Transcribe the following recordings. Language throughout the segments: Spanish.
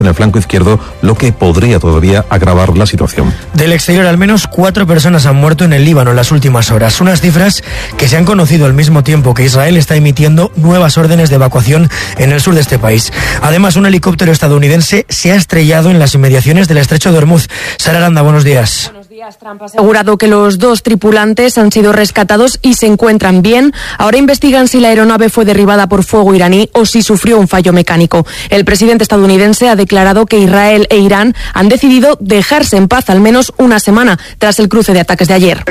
en el flanco izquierdo, lo que podría todavía agravar la situación. Del exterior, al menos 4 personas han muerto en el Líbano en las últimas horas. Unas cifras que se han conocido al mismo tiempo que Israel está emitiendo nuevas órdenes de evacuación en el sur de este país. Además, un helicóptero estadounidense se ha estrellado en las inmediaciones del estrecho de Hormuz. Sara Aranda, buenos días. Trump ha asegurado que los 2 tripulantes han sido rescatados y se encuentran bien. Ahora investigan si la aeronave fue derribada por fuego iraní o si sufrió un fallo mecánico. El presidente estadounidense ha declarado que Israel e Irán han decidido dejarse en paz al menos una semana tras el cruce de ataques de ayer.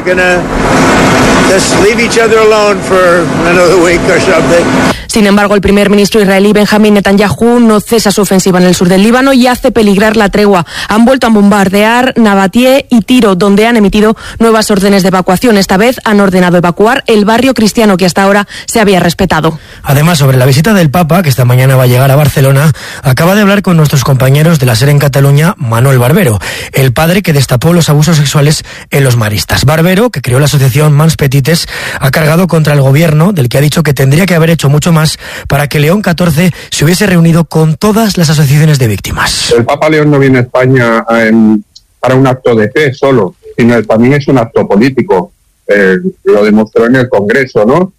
Sin embargo, el primer ministro israelí Benjamín Netanyahu no cesa su ofensiva en el sur del Líbano y hace peligrar la tregua. Han vuelto a bombardear Nabatie y Tiro, donde han emitido nuevas órdenes de evacuación. Esta vez han ordenado evacuar el barrio cristiano que hasta ahora se había respetado. Además, sobre la visita del Papa, que esta mañana va a llegar a Barcelona, acaba de hablar con nuestros compañeros de la SER en Cataluña, Manuel Barbero, el padre que destapó los abusos sexuales en los maristas. Barbero, que creó la asociación Mans Petites, ha cargado contra el gobierno, del que ha dicho que tendría que haber hecho mucho más para que León XIV se hubiese reunido con todas las asociaciones de víctimas. El Papa León no viene a España para un acto de fe solo, sino también es un acto político. Lo demostró en el Congreso, ¿no?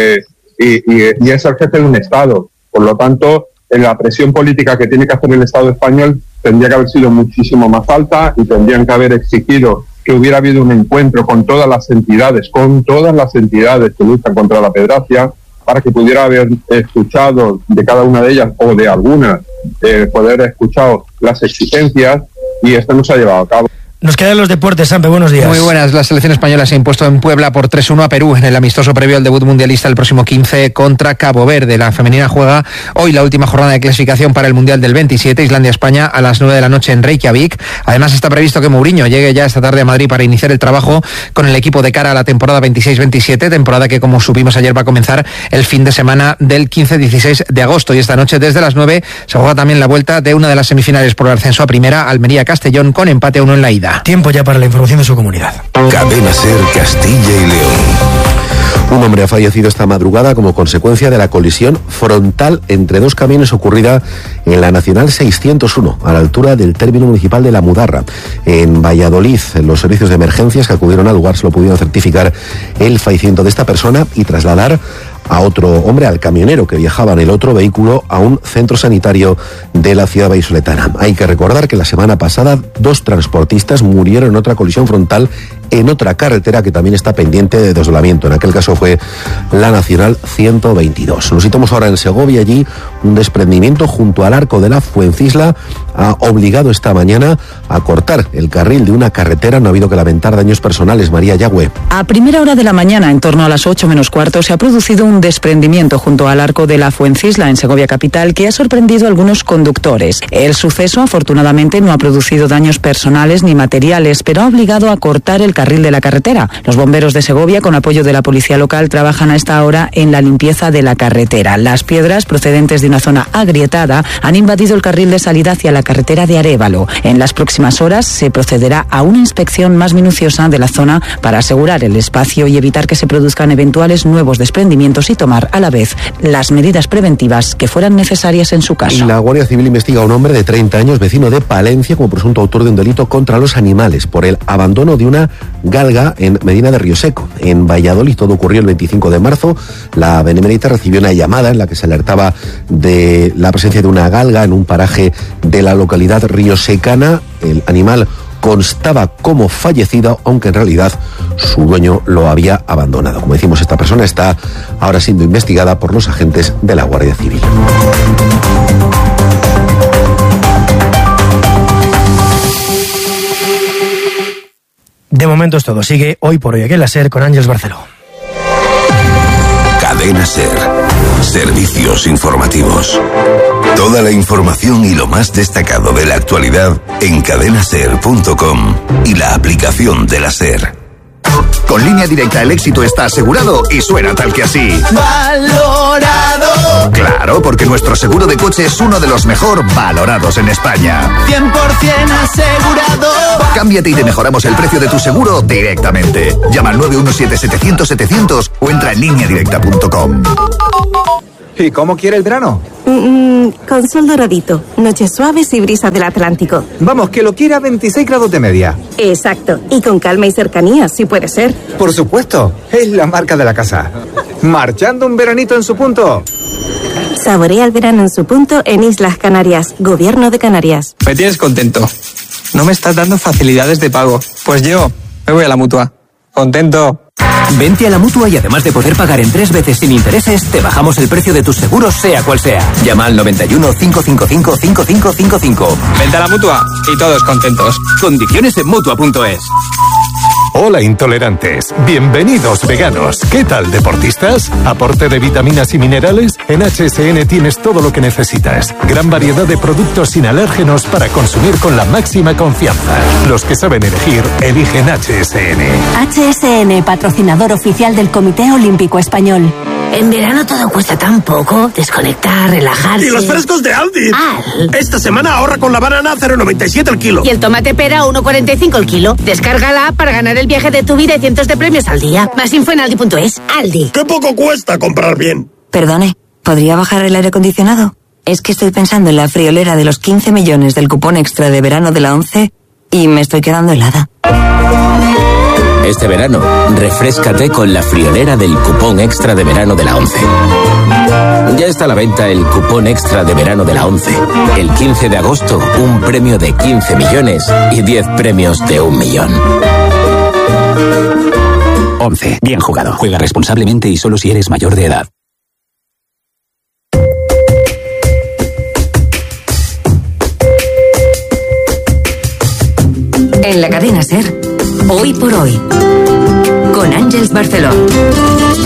Y es el jefe de un Estado. Por lo tanto, la presión política que tiene que hacer el Estado español tendría que haber sido muchísimo más alta y tendrían que haber exigido que hubiera habido un encuentro con todas las entidades que luchan contra la pederastia, para que pudiera haber escuchado de cada una de ellas o de algunas, poder haber escuchado las exigencias, y esto no se ha llevado a cabo. Nos quedan los deportes, Sampe, buenos días. Muy buenas. La selección española se ha impuesto en Puebla por 3-1 a Perú en el amistoso previo al debut mundialista el próximo 15 contra Cabo Verde. La femenina juega hoy la última jornada de clasificación para el Mundial del 27, Islandia-España, a las 9 de la noche en Reykjavik. Además, está previsto que Mourinho llegue ya esta tarde a Madrid para iniciar el trabajo con el equipo de cara a la temporada 26-27, temporada que, como supimos ayer, va a comenzar el fin de semana del 15-16 de agosto. Y esta noche, desde las 9, se juega también la vuelta de una de las semifinales por el ascenso a primera, Almería-Castellón, con empate a 1 en la ida. Tiempo ya para la información de su comunidad. Cadena SER Castilla y León. Un hombre ha fallecido esta madrugada como consecuencia de la colisión frontal entre 2 camiones ocurrida en la Nacional 601, a la altura del término municipal de La Mudarra, en Valladolid. Los servicios de emergencias que acudieron al lugar solo pudieron certificar el fallecimiento de esta persona y trasladar a otro hombre, al camionero que viajaba en el otro vehículo, a un centro sanitario de la ciudad vallisoletana. Hay que recordar que la semana pasada 2 transportistas murieron en otra colisión frontal en otra carretera que también está pendiente de desdoblamiento. En aquel caso fue la Nacional 122. Nos situamos ahora en Segovia. Allí un desprendimiento junto al arco de la Fuencisla ha obligado esta mañana a cortar el carril de una carretera. No ha habido que lamentar daños personales. María Yagüe. A primera hora de la mañana, en torno a las 8 menos cuarto, se ha producido un desprendimiento junto al arco de la Fuencisla en Segovia capital que ha sorprendido a algunos conductores. El suceso afortunadamente no ha producido daños personales ni materiales, pero ha obligado a cortar el carril de la carretera. Los bomberos de Segovia, con apoyo de la policía local, trabajan a esta hora en la limpieza de la carretera. Las piedras procedentes de una zona agrietada han invadido el carril de salida hacia la carretera de Arévalo. En las próximas horas se procederá a una inspección más minuciosa de la zona para asegurar el espacio y evitar que se produzcan eventuales nuevos desprendimientos y tomar a la vez las medidas preventivas que fueran necesarias en su caso. Y la Guardia Civil investiga a un hombre de 30 años, vecino de Palencia, como presunto autor de un delito contra los animales por el abandono de una galga en Medina de Rioseco, en Valladolid. Todo ocurrió el 25 de marzo. La Benemérita recibió una llamada en la que se alertaba de la presencia de una galga en un paraje de la localidad riosecana. El animal constaba como fallecido, aunque en realidad su dueño lo había abandonado. Como decimos, esta persona está ahora siendo investigada por los agentes de la Guardia Civil. De momento es todo. Sigue Hoy por Hoy aquí en la SER con Ángeles Barceló. Cadena SER. Servicios informativos. Toda la información y lo más destacado de la actualidad en cadenaser.com y la aplicación de la SER. Con Línea Directa el éxito está asegurado y suena tal que así. ¡Valorado! Claro, porque nuestro seguro de coche es uno de los mejor valorados en España. 100% asegurado. Cámbiate y te mejoramos el precio de tu seguro directamente. Llama al 917-700-700 o entra en lineadirecta.com. ¿Y cómo quiere el verano? Con sol doradito, noches suaves y brisas del Atlántico. Vamos, que lo quiera 26 grados de media. Exacto, y con calma y cercanía, si puede ser. Por supuesto, es la marca de la casa. Marchando un veranito en su punto. Saborea el verano en su punto en Islas Canarias, Gobierno de Canarias. Me tienes contento. No me estás dando facilidades de pago. Pues yo me voy a la Mutua. Contento. Vente a la Mutua y además de poder pagar en 3 veces sin intereses, te bajamos el precio de tus seguros, sea cual sea. Llama al 91 555 5555. Vente a la Mutua y todos contentos. Condiciones en Mutua.es. Hola intolerantes, bienvenidos veganos. ¿Qué tal deportistas? ¿Aporte de vitaminas y minerales? En HSN tienes todo lo que necesitas. Gran variedad de productos sin alérgenos para consumir con la máxima confianza. Los que saben elegir, eligen HSN. HSN, patrocinador oficial del Comité Olímpico Español. En verano todo cuesta tan poco. Desconectar, relajarse. ¡Y los frescos de Aldi! Esta semana ahorra con la banana 0,97 el kilo. Y el tomate pera 1,45 el kilo. Descárgala para ganar el viaje de tu vida y cientos de premios al día. Más info en Aldi.es. Aldi. ¡Qué poco cuesta comprar bien! Perdone, ¿podría bajar el aire acondicionado? Es que estoy pensando en la friolera de los 15 millones del cupón extra de verano de la 11 y me estoy quedando helada. Este verano, refréscate con la friolera del cupón extra de verano de la 11. Ya está a la venta el cupón extra de verano de la 11. El 15 de agosto, un premio de 15 millones y 10 premios de 1 millón. 11. Bien jugado. Juega responsablemente y solo si eres mayor de edad. En la cadena SER, Hoy por Hoy, con Ángeles Barceló.